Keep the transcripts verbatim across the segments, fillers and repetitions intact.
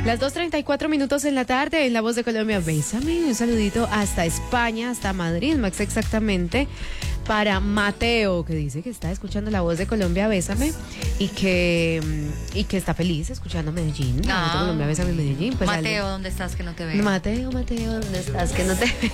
Las dos treinta y cuatro minutos en la tarde, en La Voz de Colombia, bésame. Un saludito hasta España, hasta Madrid, más exactamente, para Mateo, que dice que está escuchando La Voz de Colombia, bésame, y que, y que está feliz escuchando Medellín. La Voz de Colombia, bésame, Medellín. Pues Mateo, dale. ¿dónde estás que no te veo? Mateo, Mateo, ¿dónde estás que no te veo?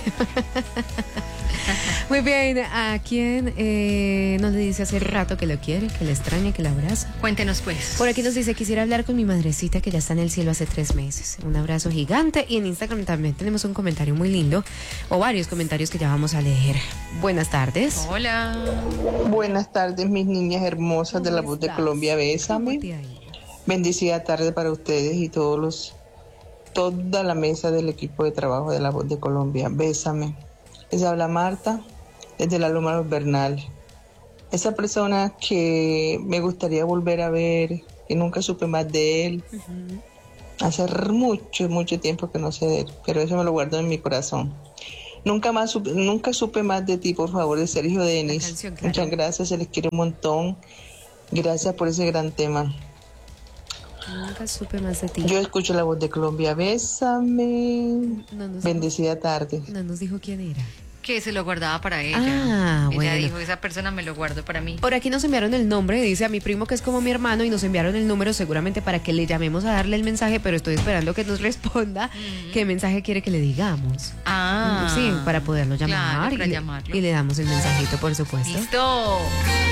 Muy bien, ¿a quién eh, nos le dice hace rato que lo quiere, que le extraña, que la abraza? Cuéntenos pues. Por aquí nos dice, quisiera hablar con mi madrecita que ya está en el cielo hace tres meses. Un abrazo gigante. Y en Instagram también tenemos un comentario muy lindo, o varios comentarios que ya vamos a leer. Buenas tardes. Hola. Buenas tardes, mis niñas hermosas de La Voz de Colombia, bésame. Bendecida tarde para ustedes y todos los, toda la mesa del equipo de trabajo de La Voz de Colombia, bésame. Les habla Marta, desde la Loma de los Bernales. Esa persona que me gustaría volver a ver, que nunca supe más de él. Uh-huh. Hace mucho, mucho tiempo que no sé de él, pero eso me lo guardo en mi corazón. Nunca más supe, nunca supe más de ti, por favor, de Sergio Denis. Canción, claro. Muchas gracias, se les quiere un montón. Gracias por ese gran tema. Nunca supe más de ti. Yo escucho La Voz de Colombia, bésame. No Bendecida tarde. No nos dijo quién era. Que se lo guardaba para ella. Ah, ella bueno. dijo, esa persona me lo guardo para mí. Por aquí nos enviaron el nombre, dice a mi primo que es como mi hermano, y nos enviaron el número seguramente para que le llamemos a darle el mensaje, pero estoy esperando que nos responda mm. qué mensaje quiere que le digamos. Ah. Sí, para poderlo llamar. Claro, para y, llamarlo. Le, y le damos el mensajito, por supuesto. Listo.